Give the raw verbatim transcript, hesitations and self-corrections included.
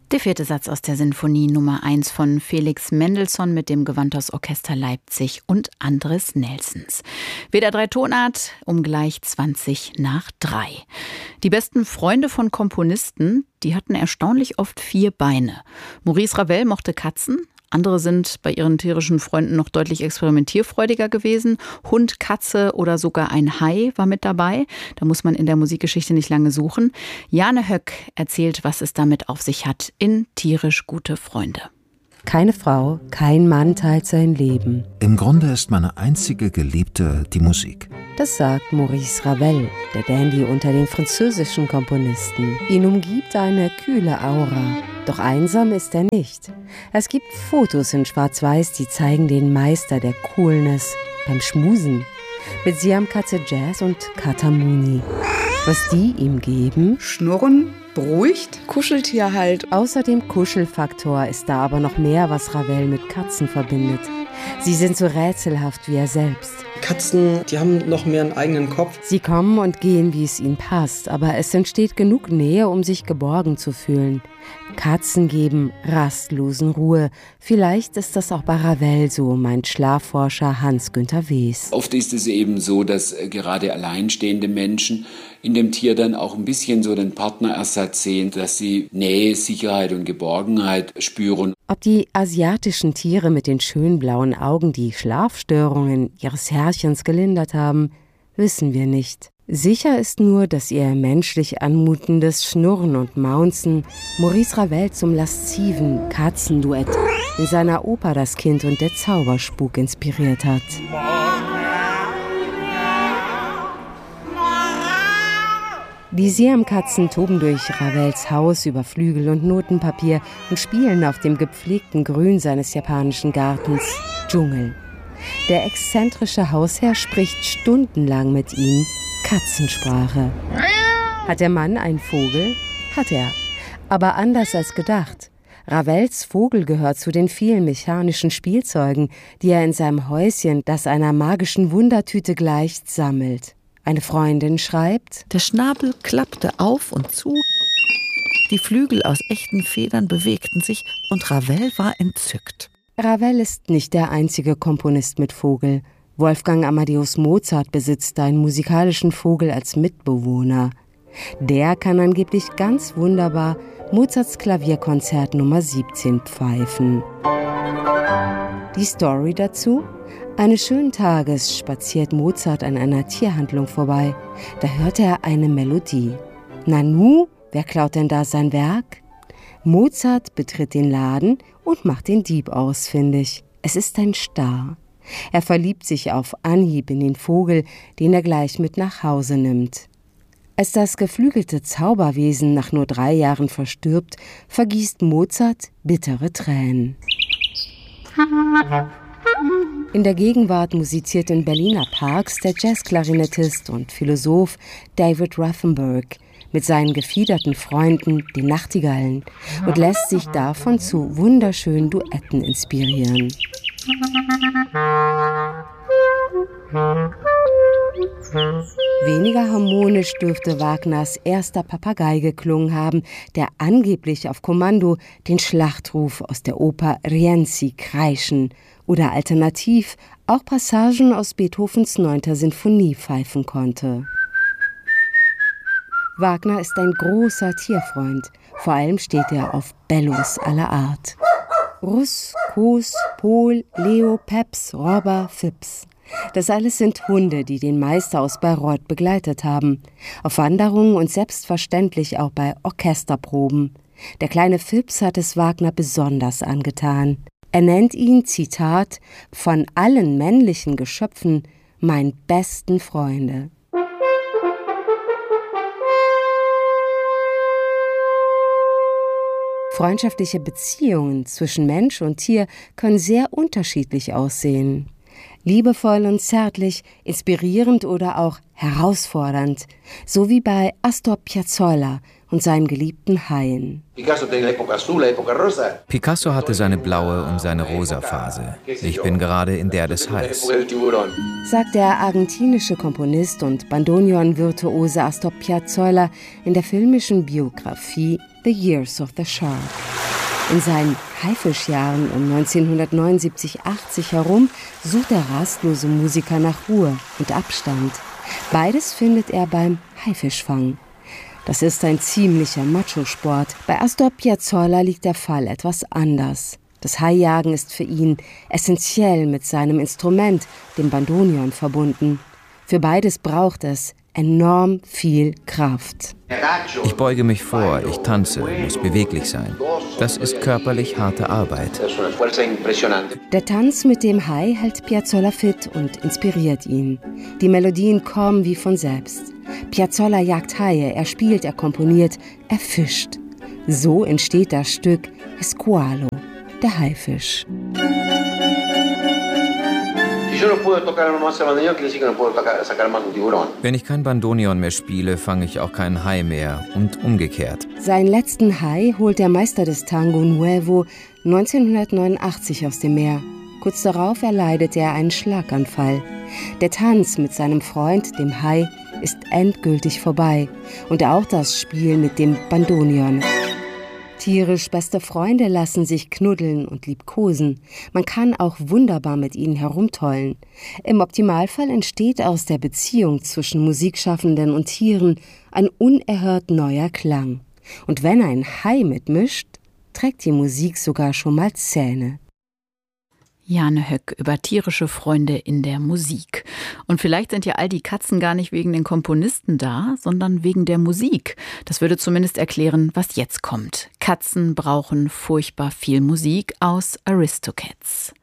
Der vierte Satz aus der Sinfonie Nummer eins von Felix Mendelssohn mit dem Gewandhaus Orchester Leipzig und Andres Nelsons. W D R drei Tonart um gleich zwanzig nach drei. Die besten Freunde von Komponisten, die hatten erstaunlich oft vier Beine. Maurice Ravel mochte Katzen. Andere sind bei ihren tierischen Freunden noch deutlich experimentierfreudiger gewesen. Hund, Katze oder sogar ein Hai war mit dabei. Da muss man in der Musikgeschichte nicht lange suchen. Jane Höck erzählt, was es damit auf sich hat in Tierisch gute Freunde. Keine Frau, kein Mann teilt sein Leben. Im Grunde ist meine einzige Geliebte die Musik. Das sagt Maurice Ravel, der Dandy unter den französischen Komponisten. Ihn umgibt eine kühle Aura. Doch einsam ist er nicht. Es gibt Fotos in Schwarz-Weiß, die zeigen den Meister der Coolness beim Schmusen. Mit Siam Katze Jazz und Kata Muni. Was die ihm geben? Schnurren, beruhigt, Kuscheltier halt. Außer dem Kuschelfaktor ist da aber noch mehr, was Ravel mit Katzen verbindet. Sie sind so rätselhaft wie er selbst. Katzen, die haben noch mehr einen eigenen Kopf. Sie kommen und gehen, wie es ihnen passt, aber es entsteht genug Nähe, um sich geborgen zu fühlen. Katzen geben rastlosen Ruhe. Vielleicht ist das auch bei Ravel so, meint Schlafforscher Hans-Günther Wes. Oft ist es eben so, dass gerade alleinstehende Menschen in dem Tier dann auch ein bisschen so den Partnerersatz sehen, dass sie Nähe, Sicherheit und Geborgenheit spüren. Ob die asiatischen Tiere mit den schönen blauen Augen die Schlafstörungen ihres Herrchens gelindert haben, wissen wir nicht. Sicher ist nur, dass ihr menschlich anmutendes Schnurren und Maunzen Maurice Ravel zum lasziven Katzenduett in seiner Oper Das Kind und der Zauberspuk inspiriert hat. Die Siamkatzen toben durch Ravels Haus über Flügel und Notenpapier und spielen auf dem gepflegten Grün seines japanischen Gartens Dschungel. Der exzentrische Hausherr spricht stundenlang mit ihnen Katzensprache. Hat der Mann einen Vogel? Hat er. Aber anders als gedacht. Ravels Vogel gehört zu den vielen mechanischen Spielzeugen, die er in seinem Häuschen, das einer magischen Wundertüte gleicht, sammelt. Eine Freundin schreibt: Der Schnabel klappte auf und zu, die Flügel aus echten Federn bewegten sich und Ravel war entzückt. Ravel ist nicht der einzige Komponist mit Vogel. Wolfgang Amadeus Mozart besitzt einen musikalischen Vogel als Mitbewohner. Der kann angeblich ganz wunderbar Mozarts Klavierkonzert Nummer siebzehn pfeifen. Die Story dazu? Eines schönen Tages spaziert Mozart an einer Tierhandlung vorbei. Da hört er eine Melodie. Nanu, wer klaut denn da sein Werk? Mozart betritt den Laden und macht den Dieb ausfindig. Es ist ein Star. Er verliebt sich auf Anhieb in den Vogel, den er gleich mit nach Hause nimmt. Als das geflügelte Zauberwesen nach nur drei Jahren verstirbt, vergießt Mozart bittere Tränen. In der Gegenwart musiziert in Berliner Parks der Jazzklarinettist und Philosoph David Rothenberg mit seinen gefiederten Freunden, den Nachtigallen, und lässt sich davon zu wunderschönen Duetten inspirieren. Weniger harmonisch dürfte Wagners erster Papagei geklungen haben, der angeblich auf Kommando den Schlachtruf aus der Oper Rienzi kreischen oder alternativ auch Passagen aus Beethovens neunter Sinfonie pfeifen konnte. Wagner ist ein großer Tierfreund, vor allem steht er auf Bellos aller Art. Russ, Kos, Pol, Leo, Peps, Robber, Fips. Das alles sind Hunde, die den Meister aus Bayreuth begleitet haben. Auf Wanderungen und selbstverständlich auch bei Orchesterproben. Der kleine Fips hat es Wagner besonders angetan. Er nennt ihn, Zitat, von allen männlichen Geschöpfen meinen besten Freunde. Freundschaftliche Beziehungen zwischen Mensch und Tier können sehr unterschiedlich aussehen. Liebevoll und zärtlich, inspirierend oder auch herausfordernd, so wie bei Astor Piazzolla und seinen geliebten Haien. Picasso hatte seine blaue und seine rosa Phase. Ich bin gerade in der des Hais, sagt der argentinische Komponist und Bandoneon-Virtuose Astor Piazzolla in der filmischen Biografie The Years of the Shark. In seinen Haifischjahren um neunzehnhundertneunundsiebzig achtzig herum sucht der rastlose Musiker nach Ruhe und Abstand. Beides findet er beim Haifischfang. Das ist ein ziemlicher Macho-Sport. Bei Astor Piazzolla liegt der Fall etwas anders. Das Haijagen ist für ihn essentiell mit seinem Instrument, dem Bandoneon, verbunden. Für beides braucht es enorm viel Kraft. Ich beuge mich vor, ich tanze, muss beweglich sein. Das ist körperlich harte Arbeit. Der Tanz mit dem Hai hält Piazzolla fit und inspiriert ihn. Die Melodien kommen wie von selbst. Piazzolla jagt Haie, er spielt, er komponiert, er fischt. So entsteht das Stück Squalo, der Haifisch. Wenn ich kein Bandoneon mehr spiele, fange ich auch keinen Hai mehr und umgekehrt. Seinen letzten Hai holt der Meister des Tango Nuevo neunzehnhundertneunundachtzig aus dem Meer. Kurz darauf erleidet er einen Schlaganfall. Der Tanz mit seinem Freund, dem Hai, ist endgültig vorbei. Und auch das Spiel mit dem Bandoneon. Tierisch beste Freunde lassen sich knuddeln und liebkosen. Man kann auch wunderbar mit ihnen herumtollen. Im Optimalfall entsteht aus der Beziehung zwischen Musikschaffenden und Tieren ein unerhört neuer Klang. Und wenn ein Hai mitmischt, trägt die Musik sogar schon mal Zähne. Jane Höck über tierische Freunde in der Musik. Und vielleicht sind ja all die Katzen gar nicht wegen den Komponisten da, sondern wegen der Musik. Das würde zumindest erklären, was jetzt kommt. Katzen brauchen furchtbar viel Musik aus Aristocats.